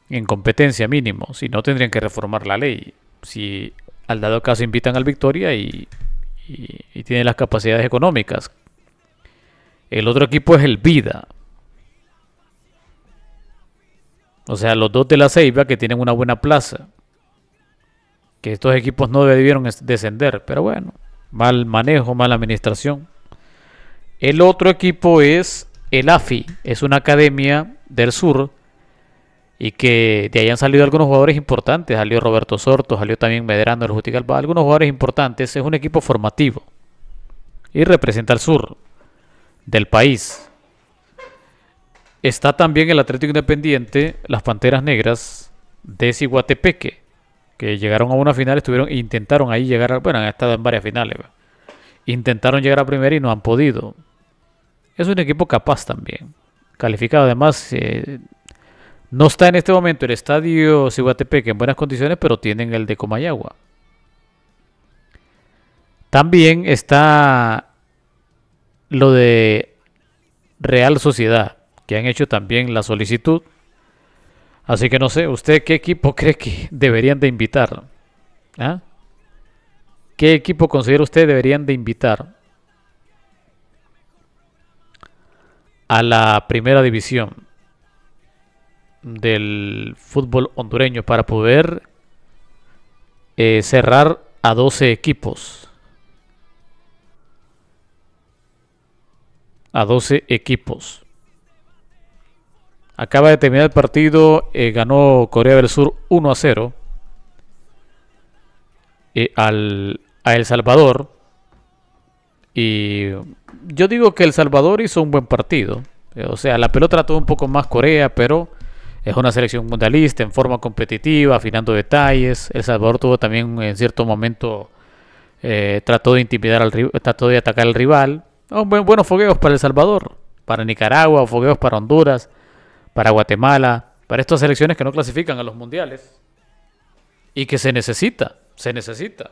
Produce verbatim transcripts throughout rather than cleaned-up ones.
en competencia mínimo, si no tendrían que reformar la ley. Si al dado caso invitan al Victoria y, y, y tienen las capacidades económicas. El otro equipo es el Vida. O sea, los dos de la Ceiba que tienen una buena plaza. Que estos equipos no debieron descender, pero bueno, mal manejo, mala administración. El otro equipo es el A F I, es una academia del sur y que de ahí han salido algunos jugadores importantes. Salió Roberto Sorto, salió también Medrano del Juticalpa, algunos jugadores importantes. Es un equipo formativo y representa al sur del país. Está también el Atlético Independiente, las Panteras Negras de Ciguatepeque, que llegaron a una final, estuvieron intentaron ahí llegar, a, bueno, han estado en varias finales. Intentaron llegar a primera y no han podido. Es un equipo capaz también, calificado. Además, eh, no está en este momento el estadio Ciguatepeque en buenas condiciones, pero tienen el de Comayagua. También está lo de Real Sociedad, que han hecho también la solicitud. Así que no sé, ¿usted qué equipo cree que deberían de invitar? ¿Ah? ¿Qué equipo considera usted deberían de invitar a la primera división del fútbol hondureño para poder eh, cerrar a doce equipos? A doce equipos. Acaba de terminar el partido, eh, ganó Corea del Sur uno a cero eh, al, a El Salvador. Y yo digo que El Salvador hizo un buen partido. Eh, o sea, la pelota la tuvo un poco más Corea, pero es una selección mundialista en forma competitiva, afinando detalles. El Salvador tuvo también en cierto momento, eh, trató de intimidar al rival, trató de atacar al rival. Oh, buen, buenos fogueos para El Salvador, para Nicaragua, fogueos para Honduras, para Guatemala, para estas selecciones que no clasifican a los mundiales y que se necesita, se necesita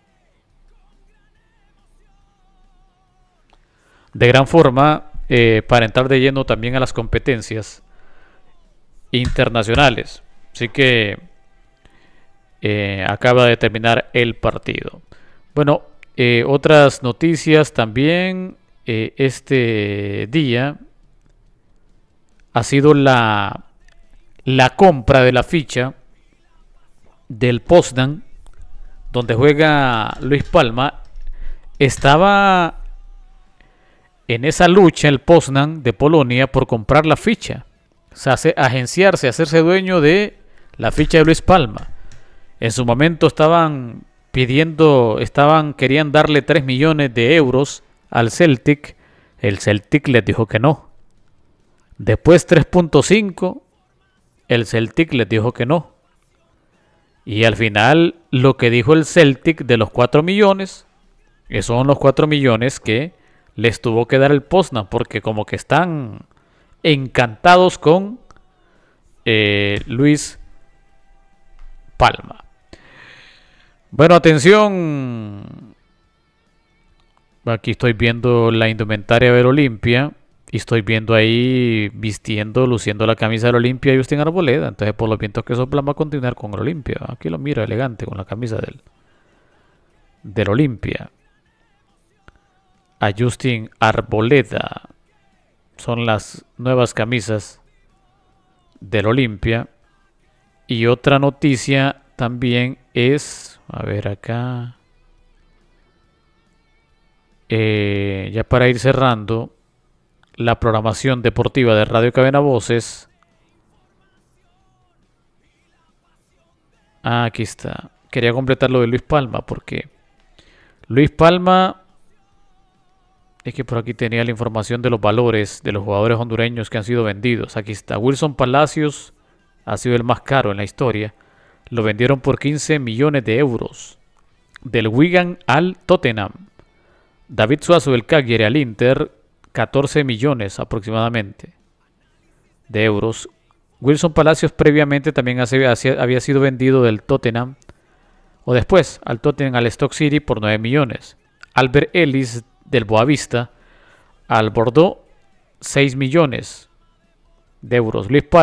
de gran forma eh, para entrar de lleno también a las competencias internacionales. Así que eh, acaba de terminar el partido. Bueno, eh, otras noticias también. Eh, este día ha sido la, la compra de la ficha del Poznan, donde juega Luis Palma. Estaba en esa lucha el Poznan de Polonia por comprar la ficha, o sea, agenciarse, hacerse dueño de la ficha de Luis Palma. En su momento estaban pidiendo, estaban, querían darle tres millones de euros al Celtic. El Celtic les dijo que no. Después tres punto cinco, el Celtic les dijo que no. Y al final lo que dijo el Celtic de los cuatro millones, esos son los cuatro millones que les tuvo que dar el Poznan, porque como que están encantados con eh, Luis Palma. Bueno, atención. Aquí estoy viendo la indumentaria del Olimpia y estoy viendo ahí vistiendo, luciendo la camisa del Olimpia Justin Arboleda. Entonces, por los vientos que soplan, va a continuar con el Olimpia. Aquí lo miro elegante con la camisa del, del Olimpia. A Justin Arboleda. Son las nuevas camisas del Olimpia. Y otra noticia también es, a ver acá, eh, ya para ir cerrando, la programación deportiva de Radio Cadena Voces. Ah, aquí está. Quería completar lo de Luis Palma porque Luis Palma, es que por aquí tenía la información de los valores de los jugadores hondureños que han sido vendidos. Aquí está. Wilson Palacios ha sido el más caro en la historia. Lo vendieron por quince millones de euros. Del Wigan al Tottenham. David Suazo del Cagliari al Inter, catorce millones aproximadamente de euros. Wilson Palacios previamente también había sido vendido del Tottenham, o después al Tottenham al Stoke City por nueve millones. Albert Ellis del Boavista al Bordeaux, seis millones de euros. Luis Palma